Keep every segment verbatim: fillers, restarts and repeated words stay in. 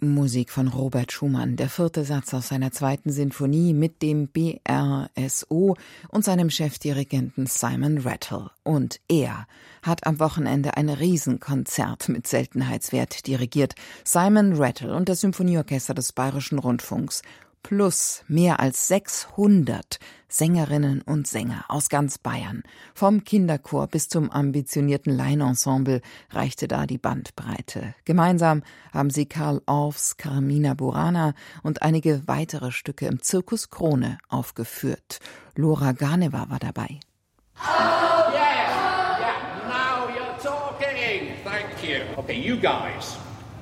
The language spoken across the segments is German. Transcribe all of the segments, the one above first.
Musik von Robert Schumann, der vierte Satz aus seiner zweiten Sinfonie mit dem B R S O und seinem Chefdirigenten Simon Rattle. Und er hat am Wochenende ein Riesenkonzert mit Seltenheitswert dirigiert. Simon Rattle und das Symphonieorchester des Bayerischen Rundfunks. Plus mehr als sechshundert Sängerinnen und Sänger aus ganz Bayern. Vom Kinderchor bis zum ambitionierten Laienensemble reichte da die Bandbreite. Gemeinsam haben sie Karl Orffs Carmina Burana und einige weitere Stücke im Zirkus Krone aufgeführt. Lora Ganeva war dabei. Oh, yeah, yeah. Now you're talking. Thank you. Okay, you guys.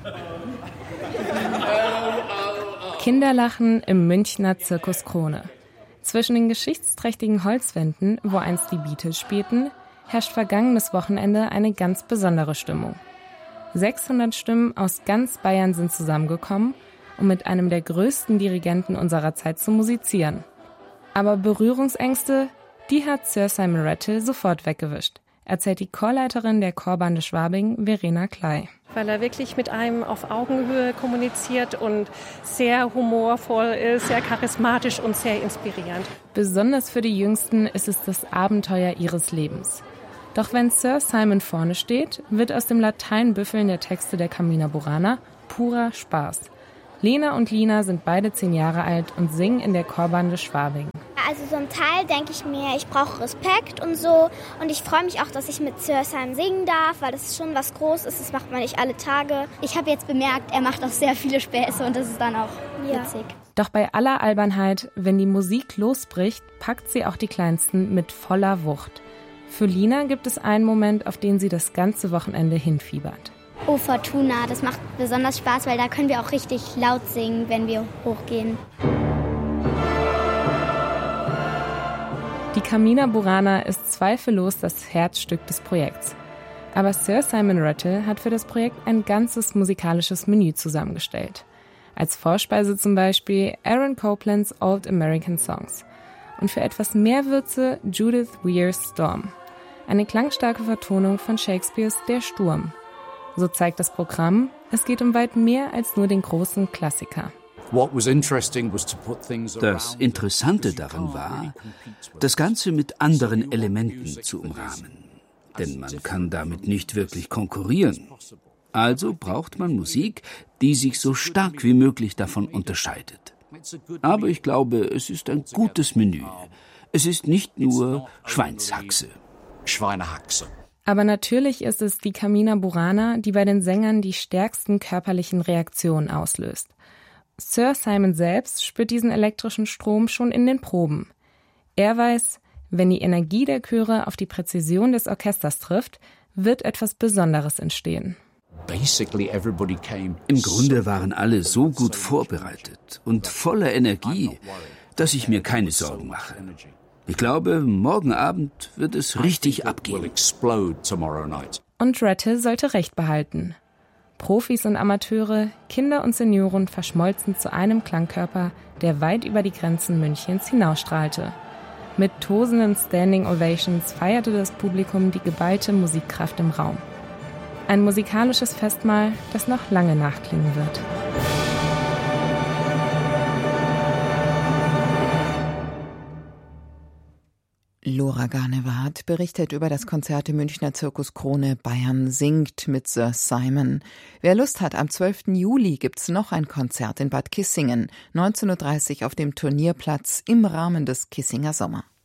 Kinderlachen im Münchner Zirkus Krone. Zwischen den geschichtsträchtigen Holzwänden, wo einst die Beatles spielten, herrscht vergangenes Wochenende eine ganz besondere Stimmung. sechshundert Stimmen aus ganz Bayern sind zusammengekommen, um mit einem der größten Dirigenten unserer Zeit zu musizieren. Aber Berührungsängste, die hat Sir Simon Rattle sofort weggewischt, erzählt die Chorleiterin der Chorbande Schwabing, Verena Klei. Weil er wirklich mit einem auf Augenhöhe kommuniziert und sehr humorvoll ist, sehr charismatisch und sehr inspirierend. Besonders für die Jüngsten ist es das Abenteuer ihres Lebens. Doch wenn Sir Simon vorne steht, wird aus dem Lateinbüffeln der Texte der Carmina Burana purer Spaß. Lena und Lina sind beide zehn Jahre alt und singen in der Chorbande Schwabing. Also so ein Teil denke ich mir, ich brauche Respekt und so. Und ich freue mich auch, dass ich mit Sir Simon singen darf, weil das ist schon was Großes, das macht man nicht alle Tage. Ich habe jetzt bemerkt, er macht auch sehr viele Späße und das ist dann auch ja. witzig. Doch bei aller Albernheit, wenn die Musik losbricht, packt sie auch die Kleinsten mit voller Wucht. Für Lina gibt es einen Moment, auf den sie das ganze Wochenende hinfiebert. Oh, Fortuna, das macht besonders Spaß, weil da können wir auch richtig laut singen, wenn wir hochgehen. Die Carmina Burana ist zweifellos das Herzstück des Projekts. Aber Sir Simon Rattle hat für das Projekt ein ganzes musikalisches Menü zusammengestellt. Als Vorspeise zum Beispiel Aaron Coplands Old American Songs. Und für etwas mehr Würze Judith Weir's Storm. Eine klangstarke Vertonung von Shakespeares Der Sturm. So zeigt das Programm, es geht um weit mehr als nur den großen Klassiker. Das Interessante daran war, das Ganze mit anderen Elementen zu umrahmen. Denn man kann damit nicht wirklich konkurrieren. Also braucht man Musik, die sich so stark wie möglich davon unterscheidet. Aber ich glaube, es ist ein gutes Menü. Es ist nicht nur Schweinshaxe. Schweinehaxe. Aber natürlich ist es die Carmina Burana, die bei den Sängern die stärksten körperlichen Reaktionen auslöst. Sir Simon selbst spürt diesen elektrischen Strom schon in den Proben. Er weiß, wenn die Energie der Chöre auf die Präzision des Orchesters trifft, wird etwas Besonderes entstehen. Im Grunde waren alle so gut vorbereitet und voller Energie, dass ich mir keine Sorgen mache. Ich glaube, morgen Abend wird es richtig abgehen. Und Rattle sollte recht behalten. Profis und Amateure, Kinder und Senioren verschmolzen zu einem Klangkörper, der weit über die Grenzen Münchens hinausstrahlte. Mit tosenden Standing Ovations feierte das Publikum die geballte Musikkraft im Raum. Ein musikalisches Festmahl, das noch lange nachklingen wird. Lora Ganeva hat berichtet über das Konzert im Münchner Zirkus Krone Bayern singt mit Sir Simon. Wer Lust hat, am zwölften Juli gibt's noch ein Konzert in Bad Kissingen, neunzehn Uhr dreißig auf dem Turnierplatz im Rahmen des Kissinger Sommer.